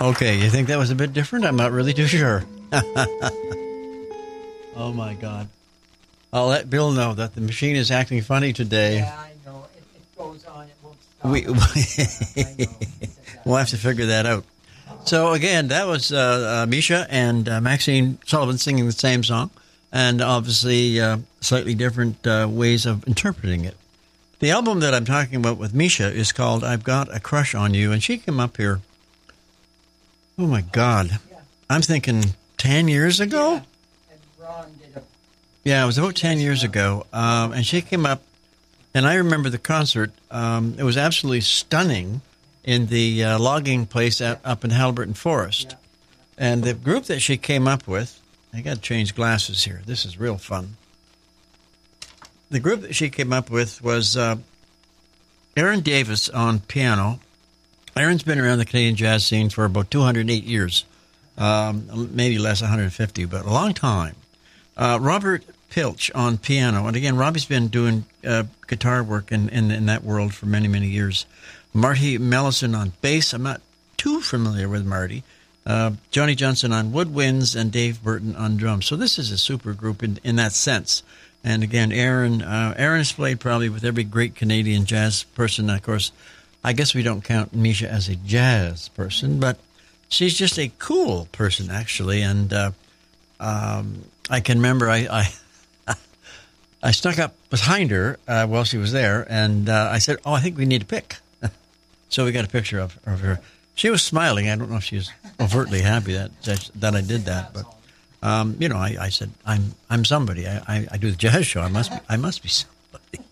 Okay, you think that was a bit different? I'm not really too sure. Oh, my God. I'll let Bill know that the machine is acting funny today. Yeah, I know. It goes on. It won't stop. We'll have to figure that out. So, again, that was Misha and Maxine Sullivan singing the same song, and obviously slightly different ways of interpreting it. The album that I'm talking about with Misha is called I've Got a Crush on You, and she came up here, oh, my God, I'm thinking 10 years ago? Yeah. And Ron did a... Yeah, it was about 10 years ago, and she came up, and I remember the concert. It was absolutely stunning in the logging place up in Haliburton Forest. Yeah. And the group that she came up with, I got to change glasses here. This is real fun. The group that she came up with was Aaron Davis on piano. Aaron's been around the Canadian jazz scene for about 208 years, maybe less, 150, but a long time. Robert Pilch on piano. And again, Robbie's been doing guitar work in that world for many, many years. Marty Mellison on bass. I'm not too familiar with Marty. Johnny Johnson on woodwinds and Dave Burton on drums. So this is a super group in that sense. And again, Aaron has played probably with every great Canadian jazz person. Of course, I guess we don't count Misha as a jazz person, but she's just a cool person, actually. And I can remember I stuck up behind her while she was there, and I said, I think we need a pic. So we got a picture of her. She was smiling. I don't know if she was overtly happy that I did that, but I said I'm somebody. I do the jazz show. I must be somebody.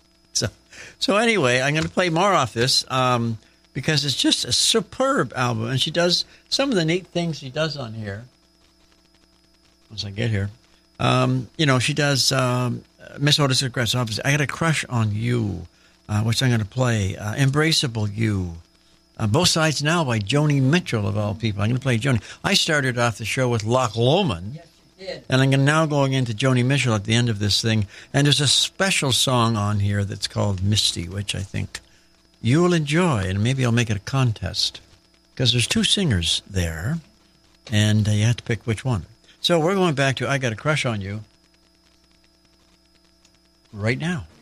So anyway, I'm going to play more off this because it's just a superb album, and she does some of the neat things she does on here. Once I get here, she does Miss Otis Regrets. Obviously, I Got a Crush on You, which I'm going to play. Embraceable You. Both Sides Now by Joni Mitchell, of all people. I'm going to play Joni. I started off the show with Loch Lomond. Yes, you did. And I'm now going into Joni Mitchell at the end of this thing. And there's a special song on here that's called Misty, which I think you will enjoy. And maybe I'll make it a contest. Because there's two singers there. And you have to pick which one. So we're going back to I Got a Crush on You right now.